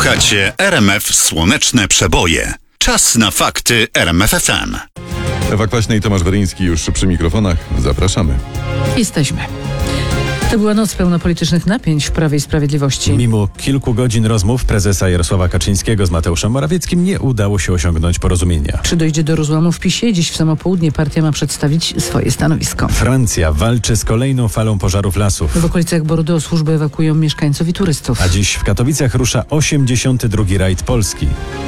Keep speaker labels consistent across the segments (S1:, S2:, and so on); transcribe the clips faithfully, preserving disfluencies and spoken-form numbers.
S1: Słuchacie R M F Słoneczne Przeboje. Czas na fakty R M F F M.
S2: Ewa Kwaśna i Tomasz Weryński już przy mikrofonach. Zapraszamy.
S3: Jesteśmy. To była noc pełna politycznych napięć w Prawie i Sprawiedliwości.
S4: Mimo kilku godzin rozmów prezesa Jarosława Kaczyńskiego z Mateuszem Morawieckim nie udało się osiągnąć porozumienia.
S3: Czy dojdzie do rozłamu w PiSie? Dziś w samo południe partia ma przedstawić swoje stanowisko.
S4: Francja walczy z kolejną falą pożarów lasów.
S3: W okolicach Bordeaux służby ewakuują mieszkańców i turystów.
S4: A dziś w Katowicach rusza osiemdziesiąty drugi rajd Polski.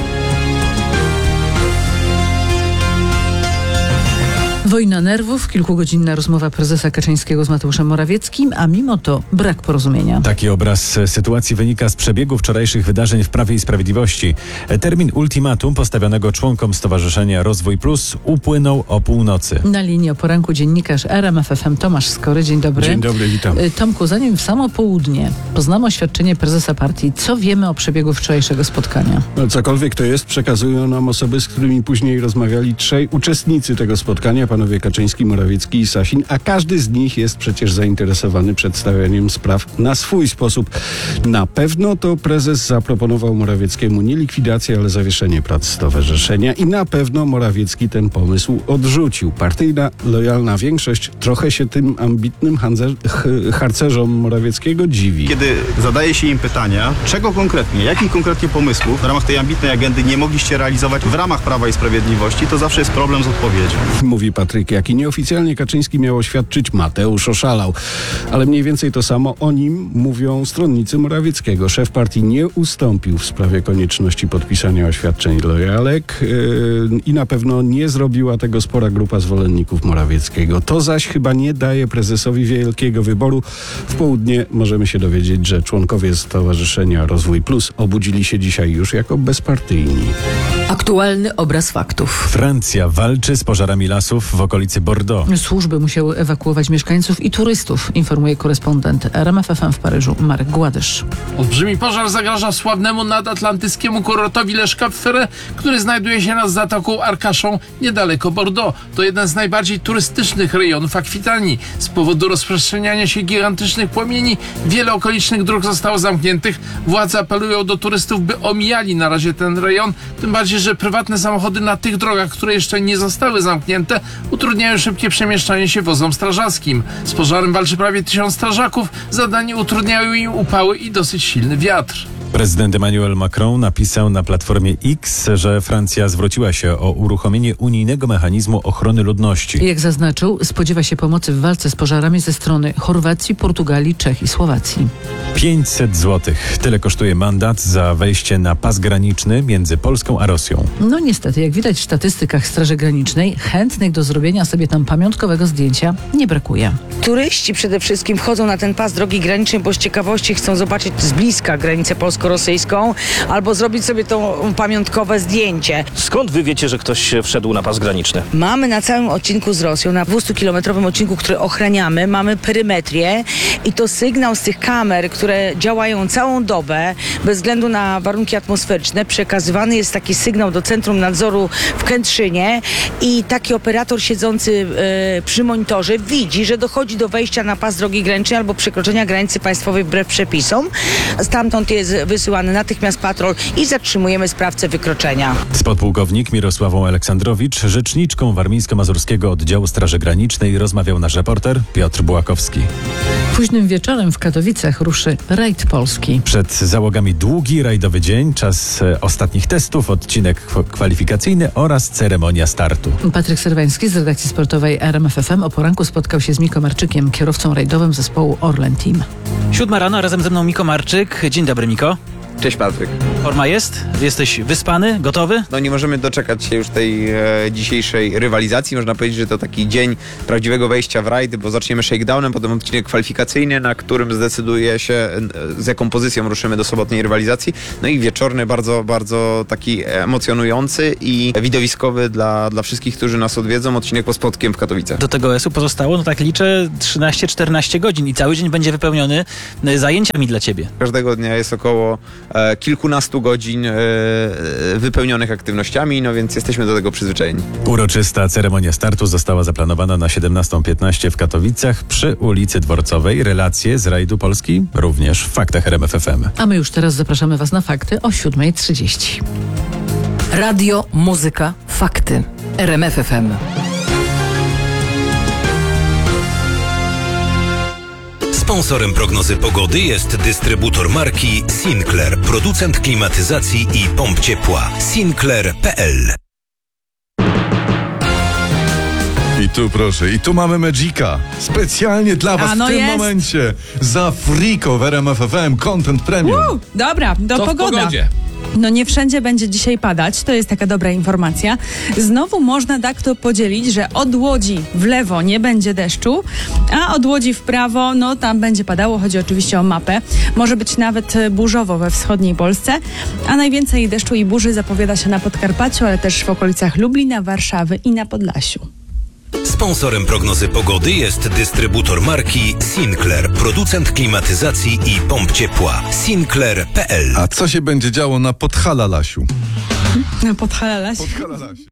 S3: Wojna nerwów, kilkugodzinna rozmowa prezesa Kaczyńskiego z Mateuszem Morawieckim, a mimo to brak porozumienia.
S4: Taki obraz sytuacji wynika z przebiegu wczorajszych wydarzeń w Prawie i Sprawiedliwości. Termin ultimatum postawionego członkom Stowarzyszenia Rozwój Plus upłynął o północy.
S3: Na linii o poranku dziennikarz R M F F M Tomasz Skory. Dzień dobry.
S2: Dzień dobry, witam.
S3: Tomku, zanim w samo południe poznamy oświadczenie prezesa partii, co wiemy o przebiegu wczorajszego spotkania?
S5: No, cokolwiek to jest, przekazują nam osoby, z którymi później rozmawiali trzej uczestnicy tego spotkania, panowie Kaczyński, Morawiecki i Sasin, a każdy z nich jest przecież zainteresowany przedstawianiem spraw na swój sposób. Na pewno to prezes zaproponował Morawieckiemu nie likwidację, ale zawieszenie prac stowarzyszenia i na pewno Morawiecki ten pomysł odrzucił. Partyjna, lojalna większość trochę się tym ambitnym handzer- ch- harcerzom Morawieckiego dziwi.
S6: Kiedy zadaje się im pytania, czego konkretnie, jakich konkretnie pomysłów w ramach tej ambitnej agendy nie mogliście realizować w ramach Prawa i Sprawiedliwości, to zawsze jest problem z odpowiedzią.
S5: Mówi Patryk Jaki. Nieoficjalnie Kaczyński miał oświadczyć, Mateusz oszalał. Ale mniej więcej to samo o nim mówią stronnicy Morawieckiego. Szef partii nie ustąpił w sprawie konieczności podpisania oświadczeń lojalek yy, i na pewno nie zrobiła tego spora grupa zwolenników Morawieckiego. To zaś chyba nie daje prezesowi wielkiego wyboru. W południe możemy się dowiedzieć, że członkowie Stowarzyszenia Rozwój Plus obudzili się dzisiaj już jako bezpartyjni.
S3: Aktualny obraz faktów.
S4: Francja walczy z pożarami lasów w okolicy Bordeaux.
S3: Służby musiały ewakuować mieszkańców i turystów, informuje korespondent R M F F M w Paryżu Marek Gładysz.
S7: Olbrzymi pożar zagraża sławnemu nadatlantyckiemu kurortowi Le Cap-Ferret, który znajduje się nad Zatoką Arcachon niedaleko Bordeaux. To jeden z najbardziej turystycznych rejonów Akwitanii. Z powodu rozprzestrzeniania się gigantycznych płomieni wiele okolicznych dróg zostało zamkniętych. Władze apelują do turystów, by omijali na razie ten rejon, tym bardziej, że prywatne samochody na tych drogach, które jeszcze nie zostały zamknięte, utrudniają szybkie przemieszczanie się wozom strażackim. Z pożarem walczy prawie tysiąc strażaków. Zadanie utrudniają im upały i dosyć silny wiatr.
S4: Prezydent Emmanuel Macron napisał na Platformie X, że Francja zwróciła się o uruchomienie unijnego mechanizmu ochrony ludności.
S3: Jak zaznaczył, spodziewa się pomocy w walce z pożarami ze strony Chorwacji, Portugalii, Czech i Słowacji.
S4: pięćset złotych. Tyle kosztuje mandat za wejście na pas graniczny między Polską a Rosją.
S3: No niestety, jak widać w statystykach Straży Granicznej, chętnych do zrobienia sobie tam pamiątkowego zdjęcia nie brakuje.
S8: Turyści przede wszystkim wchodzą na ten pas drogi granicznej, bo z ciekawości chcą zobaczyć z bliska granicę polsko-rosyjską albo zrobić sobie to pamiątkowe zdjęcie.
S9: Skąd wy wiecie, że ktoś wszedł na pas graniczny?
S8: Mamy na całym odcinku z Rosją, na dwustukilometrowym odcinku, który ochraniamy, mamy perymetrię i to sygnał z tych kamer, które działają całą dobę, bez względu na warunki atmosferyczne, przekazywany jest taki sygnał do Centrum Nadzoru w Kętrzynie i taki operator siedzący e, przy monitorze widzi, że dochodzi do wejścia na pas drogi granicznej albo przekroczenia granicy państwowej wbrew przepisom. Stamtąd jest wysyłany natychmiast patrol i zatrzymujemy sprawcę wykroczenia.
S4: Z podpułkownik Mirosławą Aleksandrowicz, rzeczniczką Warmińsko-Mazurskiego Oddziału Straży Granicznej, rozmawiał nasz reporter Piotr Bułakowski.
S3: Późnym wieczorem w Katowicach ruszy rajd Polski.
S4: Przed załogami długi rajdowy dzień, czas ostatnich testów, odcinek kwalifikacyjny oraz ceremonia startu.
S3: Patryk Serwański z redakcji sportowej R M F F M o poranku spotkał się z Miko Marczykiem, kierowcą rajdowym zespołu Orlen Team.
S10: Siódma rano, razem ze mną Miko Marczyk. Dzień dobry, Miko.
S11: Cześć Patryk.
S10: Forma jest? Jesteś wyspany? Gotowy?
S11: No nie możemy doczekać się już tej e, dzisiejszej rywalizacji. Można powiedzieć, że to taki dzień prawdziwego wejścia w rajdy, bo zaczniemy shakedownem, potem odcinek kwalifikacyjny, na którym zdecyduje się e, z jaką pozycją ruszymy do sobotniej rywalizacji. No i wieczorny, bardzo, bardzo taki emocjonujący i widowiskowy dla, dla wszystkich, którzy nas odwiedzą, odcinek po Spodkiem w Katowicach.
S10: Do tego es u pozostało, no tak liczę, trzynaście czternaście godzin i cały dzień będzie wypełniony zajęciami dla ciebie.
S11: Każdego dnia jest około e, kilkunastu godzin e, wypełnionych aktywnościami, no więc jesteśmy do tego przyzwyczajeni.
S4: Uroczysta ceremonia startu została zaplanowana na siedemnastą piętnaście w Katowicach przy ulicy Dworcowej. Relacje z rajdu Polski również w Faktach R M F F M.
S3: A my już teraz zapraszamy Was na fakty o siódma trzydzieści.
S12: Radio, muzyka, fakty. R M F F M.
S13: Sponsorem prognozy pogody jest dystrybutor marki Sinclair, producent klimatyzacji i pomp ciepła. Sinclair kropka p l.
S2: I tu proszę, i tu mamy Magica. Specjalnie dla was
S14: A, no
S2: w tym
S14: jest.
S2: momencie. Za Frico w R M F F M, Content Premium.
S14: Uu, dobra, do
S7: To w
S14: pogoda.
S7: pogodzie.
S14: No nie wszędzie będzie dzisiaj padać, to jest taka dobra informacja. Znowu można tak to podzielić, że od Łodzi w lewo nie będzie deszczu, a od Łodzi w prawo, no tam będzie padało, chodzi oczywiście o mapę. Może być nawet burzowo we wschodniej Polsce, a najwięcej deszczu i burzy zapowiada się na Podkarpaciu, ale też w okolicach Lublina, Warszawy i na Podlasiu.
S13: Sponsorem prognozy pogody jest dystrybutor marki Sinclair, producent klimatyzacji i pomp ciepła. Sinclair kropka p l.
S2: A co się będzie działo na Podhalalasiu?
S14: Na Podhalalasie.
S2: Podhalalasiu.